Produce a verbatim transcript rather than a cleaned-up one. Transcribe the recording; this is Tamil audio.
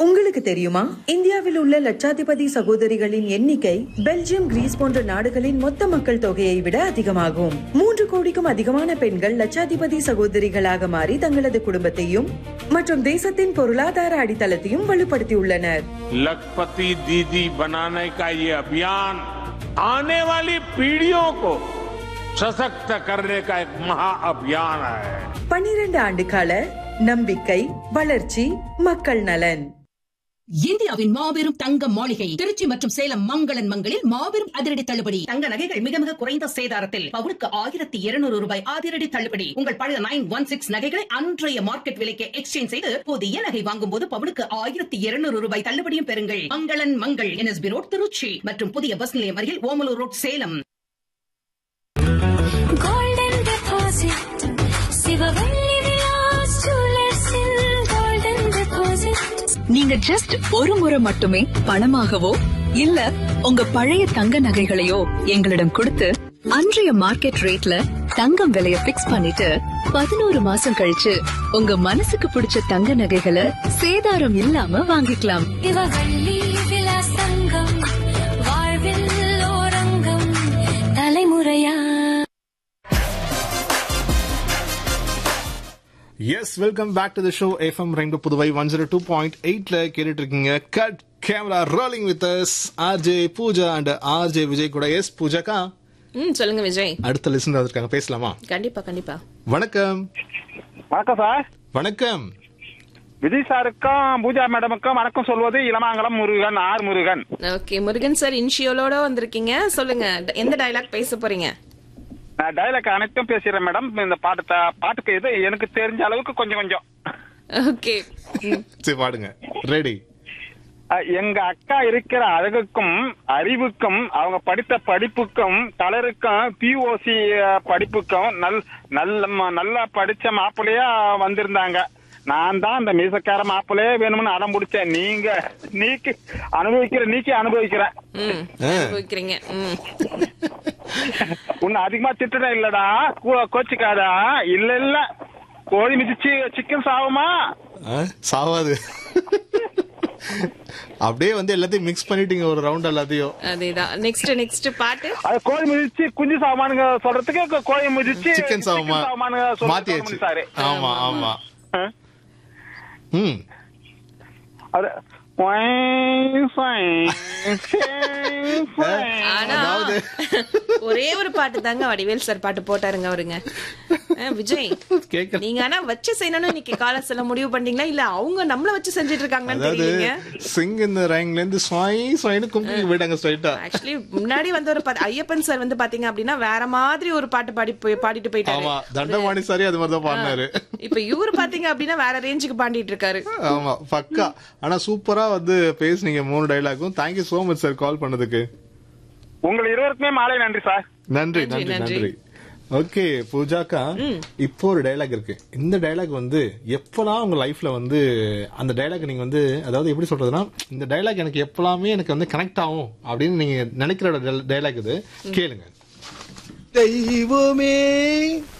உங்களுக்கு தெரியுமா, இந்தியாவில் உள்ள லட்சாதிபதி சகோதரிகளின் எண்ணிக்கை பெல்ஜியம், கிரீஸ் போன்ற நாடுகளின் மொத்த மக்கள் தொகையை விட அதிகமாகும். மூன்று கோடிக்கும் அதிகமான பெண்கள் லட்சாதிபதி சகோதரிகளாக மாறி தங்களது குடும்பத்தையும் மற்றும் தேசத்தின் பொருளாதார அடித்தளத்தையும் வலுப்படுத்தியுள்ளனர். लखपति दीदी बनाने का ये अभियान आने वाली पीढ़ियों को सशक्त करने का एक महा अभियान है. பன்னிரண்டு ஆண்டு கால நம்பிக்கை, வளர்ச்சி, மக்கள் நலன். இந்தியாவின் மாபெரும் தங்க மாளிகை திருச்சி மற்றும் சேலம் மங்களன் மங்களில் மாபெரும் அதிரடி தள்ளுபடி. தங்க நகைகள் மிக மிக குறைந்த சேதாரத்தில் பவுனுக்கு ஆயிரத்தி இருநூறு ரூபாய் அதிரடி தள்ளுபடி. உங்கள் பழைய நைன் ஒன் சிக்ஸ் நகைகளை அன்றைய மார்க்கெட் விலைக்கு எக்ஸ்சேஞ்ச் செய்து புதிய நகை வாங்கும் போது பவுனுக்கு ஆயிரத்தி இருநூறு ரூபாய் தள்ளுபடியும் பெறுங்கள். மங்களன் மங்கள் என்எஸ்பி ரோட் திருச்சி மற்றும் புதிய பஸ் நிலையம் அருகில் Omalur road Salem. Golden deposit, Sivavalli Vilas ஜுவல்லர்ஸில் golden deposit. நீங்க ஜஸ்ட் ஒரு முறை மட்டுமே பணமாகவோ இல்ல உங்க பழைய தங்க நகைகளையோ எங்களிடம் கொடுத்து அன்றைய மார்க்கெட் ரேட்ல தங்கம் விலைய பிக்ஸ் பண்ணிட்டு பதினோரு மாசம் கழிச்சு உங்க மனசுக்கு பிடிச்ச தங்க நகைகளை சேதாரம் இல்லாம வாங்கிக்கலாம். சிவவள்ளி விலாஸ் தங்கம், வாழ்வில் ஓரங்கம், தலைமுறையா. S, welcome back to the show. FM rainbow Puduvai one zero two point எயிட்ல கேட்டுட்டு இருக்கீங்க. Cut camera rolling with us RJ Pooja and RJ Vijay கூட. எஸ் பூஜாக்கா, ம் சொல்லுங்க விஜய். அடுத்த லிசன் வந்திருக்காங்க, பேசலாமா? கண்டிப்பா கண்டிப்பா. வணக்கம். வணக்கம் சார். வணக்கம். விஜய் சாருக்கும் பூஜா மேடமுக்கும் வணக்கம் சொல்வது Ilamangalam Murugan, R Murugan. Okay Murugan sir, இன்ஷியோலோட வந்திருக்கீங்க. சொல்லுங்க, எந்த டயலாக் பேச போறீங்க? நான் டைலாக் அனைத்தும் பேசுறேன் மேடம். இந்த பாட்டு பாட்டுக்கு இது எனக்கு தெரிஞ்ச அளவுக்கு கொஞ்சம் கொஞ்சம். ஓகே சரி பாடுங்க. ரெடி. எங்க அக்கா இருக்கிற அழகுக்கும் அறிவுக்கும் அவங்க படித்த படிப்புக்கும் கலருக்கும் பிஓசி படிப்புக்கும் நல் நல்ல நல்லா படிச்ச மாப்பிள்ளையா வந்திருந்தாங்க. நான் தான் அந்த மீசக்கார மாப்பிள்ளையே வேணும்னு அடம் பிடிச்சேன். நீங்க நீக்கி அனுபவிக்கிற நீக்கி அனுபவிக்கிறேன். அனுபவிக்கிறீங்க. உன்னை அதிகமா திட்டுற இல்லடா, கோச்சிக்காதா. இல்ல இல்ல, கோழி மிதிச்சு சிக்கன் சாவுமா? சாவாது. அப்படியே வந்து எல்லாத்தையும் மிக்ஸ் பண்ணிட்டீங்க ஒரு ரவுண்ட் எல்லாத்தையும். அதேதான். நெக்ஸ்ட் நெக்ஸ்ட் பாட்டு. அது கோழி மிதிச்சு குஞ்சு சாவுமானுங்க சொல்றதுக்கு கோழி மிதிச்சு சிக்கன் சாவுமா மாத்தியாச்சு. ஆமா ஆமா. ம் அது ஒரே ஒரு பாட்டு தாங்க வடிவேல் சார் பாட்டு போட்டாருங்க அவருங்க. விஜய், நீங்க ஆனா வச்சு செய்யணும்னு இன்னைக்கு கால சொல்ல முடிவு பண்ணீங்களா இல்ல அவங்க நம்மள வச்சு செஞ்சிட்டு இருக்காங்கன்னு தெரியலங்க. சிங் இந்த ரேங்க்ல இருந்து ஸ்வாய் ஸ்வாய்னு கும்பிட்டு விடாங்க ஸ்ட்ரைட்டா. ஆக்சுவலி முன்னாடி வந்து ஒரு ஐயப்பன் சார் வந்து பாத்தீங்க அப்படின்னா வேற மாதிரி ஒரு பாட்டு பாடி பாடிட்டு போயிட்டாரு. ஆமா, தண்டவாணி சாரி அது மாதிரி தான் பாடினாரு. இப்ப இவரு பாத்தீங்க அப்படின்னா வேற ரேஞ்சுக்கு பாடிட்டு இருக்காரு. ஆமா பக்கா. ஆனா சூப்பரா வந்து பேசுனீங்க மூணு டைலாக்கும். Thank you so much sir call பண்ணதுக்கு. உங்கள் இருவருக்குமே மாலை நன்றி சார். நன்றி நன்றி நன்றி. ஓகே பூஜாக்கா, இப்போ ஒரு டைலாக் இருக்கு. இந்த டைலாக் வந்து எப்பெல்லாம் உங்க லைஃப்ல வந்து அந்த டைலாக் நீங்க வந்து, அதாவது எப்படி சொல்றதுன்னா, இந்த டைலாக் எனக்கு எப்பலாமே எனக்கு வந்து கனெக்ட் ஆகும் அப்படின்னு நீங்க நினைக்கிற டைலாக் இது. கேளுங்க. தெய்வமே